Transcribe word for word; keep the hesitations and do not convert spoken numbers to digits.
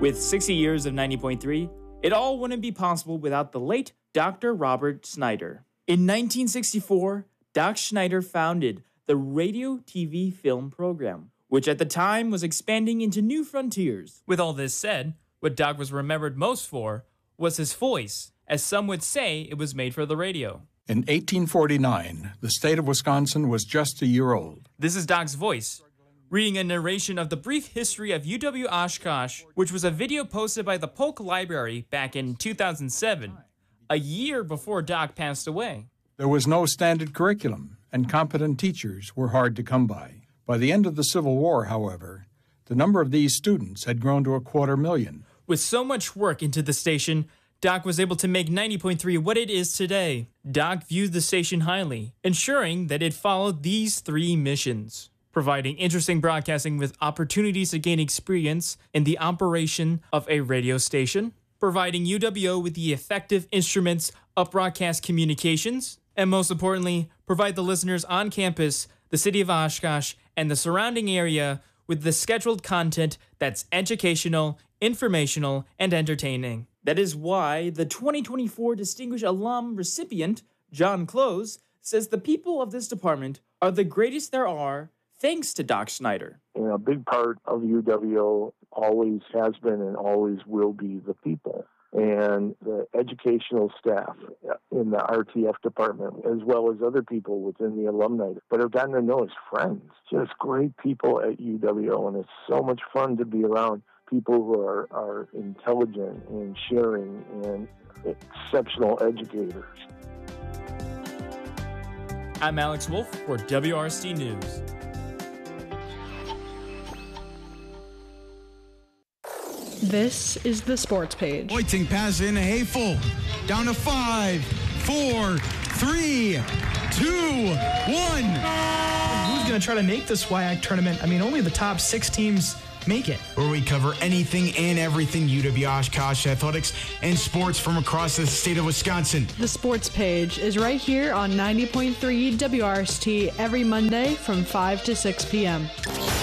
With sixty years of ninety point three, it all wouldn't be possible without the late Doctor Robert Snyder. In nineteen sixty-four, Doc Schneider founded the Radio T V Film program, which at the time was expanding into new frontiers. With all this said, what Doc was remembered most for was his voice, as some would say it was made for the radio. In eighteen forty-nine, the state of Wisconsin was just a year old. This is Doc's voice, reading a narration of the brief history of U W Oshkosh, which was a video posted by the Polk Library back in two thousand seven, a year before Doc passed away. There was no standard curriculum, and competent teachers were hard to come by. By the end of the Civil War, however, the number of these students had grown to a quarter million. With so much work into the station, Doc was able to make ninety point three what it is today. Doc viewed the station highly, ensuring that it followed these three missions: providing interesting broadcasting with opportunities to gain experience in the operation of a radio station, providing U W O with the effective instruments of broadcast communications, and most importantly, provide the listeners on campus, the city of Oshkosh, and the surrounding area with the scheduled content that's educational, informational, and entertaining. That is why the twenty twenty-four Distinguished Alum recipient, John Close, says the people of this department are the greatest there are thanks to Doc Schneider. And a big part of U W O always has been and always will be the people. And the educational staff in the R T F department, as well as other people within the alumni, but have gotten to know as friends. Just great people at U W O, and it's so much fun to be around people who are, are intelligent and sharing and exceptional educators. I'm Alex Wolf for W R C News. This is the sports page. Boiting pass in Hayful. Down to five, four, three, two, one. Who's going to try to make this W I A C tournament? I mean, only the top six teams make it. Where we cover anything and everything U W Oshkosh athletics and sports from across the state of Wisconsin. The sports page is right here on ninety point three W R S T every Monday from five to six p.m.